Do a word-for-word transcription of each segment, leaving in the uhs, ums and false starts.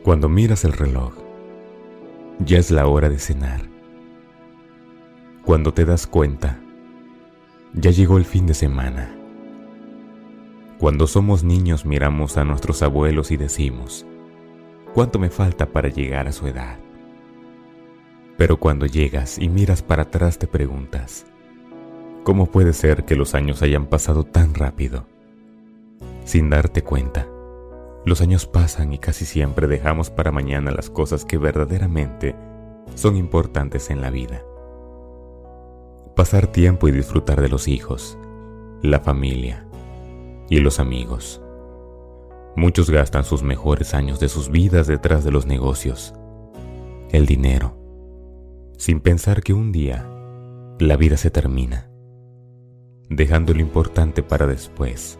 Cuando miras el reloj, ya es la hora de cenar. Cuando te das cuenta, ya llegó el fin de semana. Cuando somos niños miramos a nuestros abuelos y decimos, ¿cuánto me falta para llegar a su edad? Pero cuando llegas y miras para atrás te preguntas, ¿cómo puede ser que los años hayan pasado tan rápido? Sin darte cuenta, los años pasan y casi siempre dejamos para mañana las cosas que verdaderamente son importantes en la vida. Pasar tiempo y disfrutar de los hijos, la familia y los amigos. Muchos gastan sus mejores años de sus vidas detrás de los negocios, el dinero, sin pensar que un día la vida se termina, dejando lo importante para después.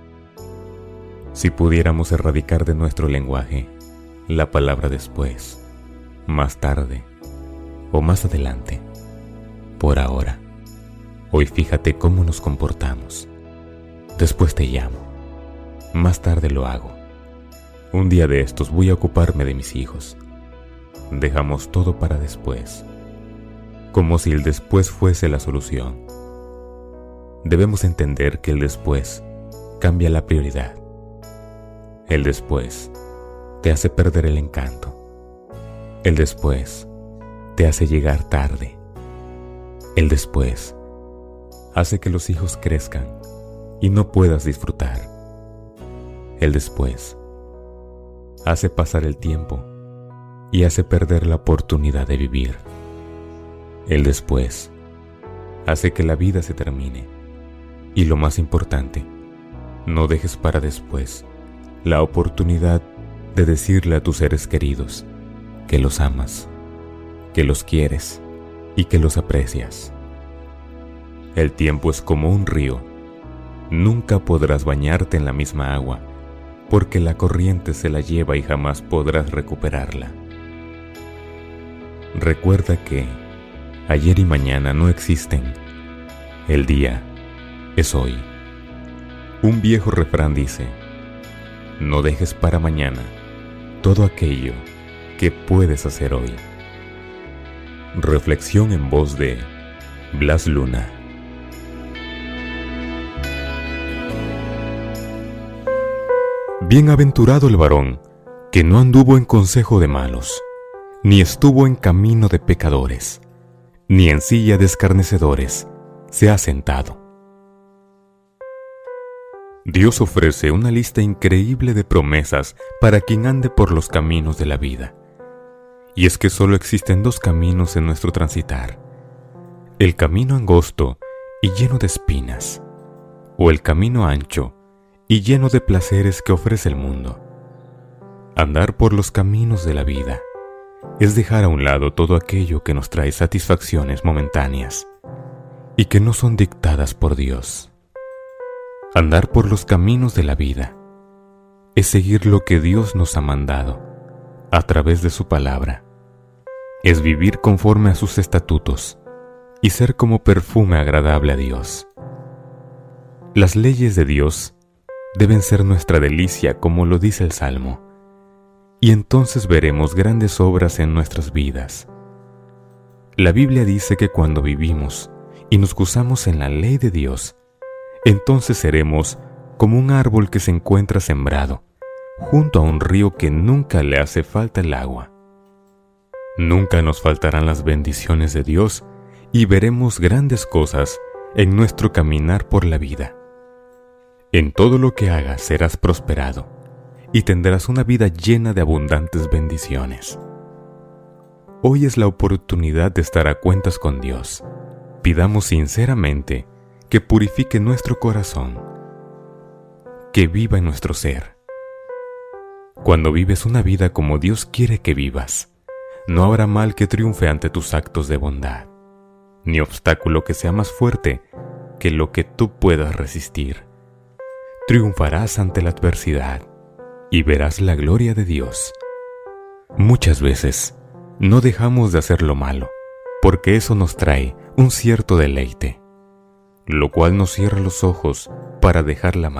Si pudiéramos erradicar de nuestro lenguaje la palabra después, más tarde o más adelante, por ahora, hoy fíjate cómo nos comportamos. Después te llamo, más tarde lo hago. Un día de estos voy a ocuparme de mis hijos. Dejamos todo para después, como si el después fuese la solución. Debemos entender que el después cambia la prioridad. El después te hace perder el encanto. El después te hace llegar tarde. El después hace que los hijos crezcan y no puedas disfrutar. El después hace pasar el tiempo y hace perder la oportunidad de vivir. El después hace que la vida se termine. Y lo más importante, no dejes para después la oportunidad de decirle a tus seres queridos que los amas, que los quieres y que los aprecias. El tiempo es como un río. Nunca podrás bañarte en la misma agua, porque la corriente se la lleva y jamás podrás recuperarla. Recuerda que ayer y mañana no existen. El día es hoy. Un viejo refrán dice, no dejes para mañana todo aquello que puedes hacer hoy. Reflexión en voz de Blas Luna. Bienaventurado el varón que no anduvo en consejo de malos, ni estuvo en camino de pecadores, ni en silla de escarnecedores se ha sentado. Dios ofrece una lista increíble de promesas para quien ande por los caminos de la vida. Y es que solo existen dos caminos en nuestro transitar: el camino angosto y lleno de espinas, o el camino ancho y lleno de placeres que ofrece el mundo. Andar por los caminos de la vida es dejar a un lado todo aquello que nos trae satisfacciones momentáneas y que no son dictadas por Dios. Andar por los caminos de la vida es seguir lo que Dios nos ha mandado a través de su palabra. Es vivir conforme a sus estatutos y ser como perfume agradable a Dios. Las leyes de Dios deben ser nuestra delicia, como lo dice el Salmo, y entonces veremos grandes obras en nuestras vidas. La Biblia dice que cuando vivimos y nos gozamos en la ley de Dios, entonces seremos como un árbol que se encuentra sembrado junto a un río que nunca le hace falta el agua. Nunca nos faltarán las bendiciones de Dios y veremos grandes cosas en nuestro caminar por la vida. En todo lo que hagas serás prosperado y tendrás una vida llena de abundantes bendiciones. Hoy es la oportunidad de estar a cuentas con Dios. Pidamos sinceramente que purifique nuestro corazón, que viva en nuestro ser. Cuando vives una vida como Dios quiere que vivas, no habrá mal que triunfe ante tus actos de bondad, ni obstáculo que sea más fuerte que lo que tú puedas resistir. Triunfarás ante la adversidad y verás la gloria de Dios. Muchas veces no dejamos de hacer lo malo, porque eso nos trae un cierto deleite, lo cual nos cierra los ojos para dejar la